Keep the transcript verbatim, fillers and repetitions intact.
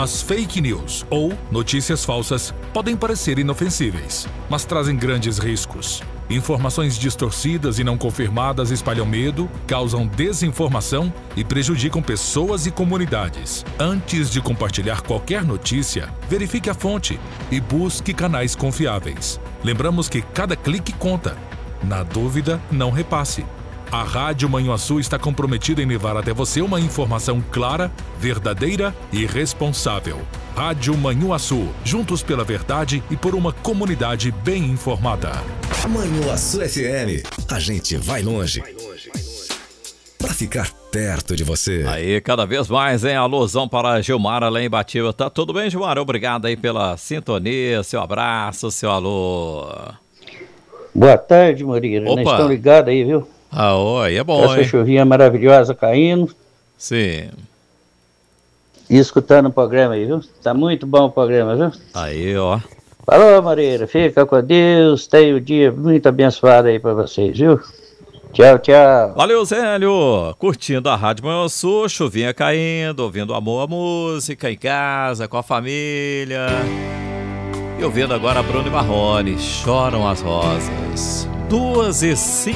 As fake news, ou notícias falsas, podem parecer inofensíveis, mas trazem grandes riscos. Informações distorcidas e não confirmadas espalham medo, causam desinformação e prejudicam pessoas e comunidades. Antes de compartilhar qualquer notícia, verifique a fonte e busque canais confiáveis. Lembramos que cada clique conta. Na dúvida, não repasse. A Rádio Manhuaçu está comprometida em levar até você uma informação clara, verdadeira e responsável. Rádio Manhuaçu, juntos pela verdade e por uma comunidade bem informada. Manhuaçu F M, a gente vai longe para ficar perto de você. Aí, cada vez mais, hein? Alusão para Gilmar, além Batiba. Tá tudo bem, Gilmar? Obrigado aí pela sintonia, seu abraço, seu alô. Boa tarde, Moreira. Nós estão ligados aí, viu? Ah, oi, é bom, Essa hein? chuvinha maravilhosa caindo. Sim. E escutando o programa aí, viu? Tá muito bom o programa, viu? Aí, ó. Falou, Moreira. Fica com Deus. Tenha o dia muito abençoado aí pra vocês, viu? Tchau, tchau. Valeu, Zélio. Curtindo a Rádio Manhuaçu, chuvinha caindo, ouvindo amor à música em casa, com a família. E ouvindo agora Bruno e Marrone, Choram as Rosas. Duas e cinco.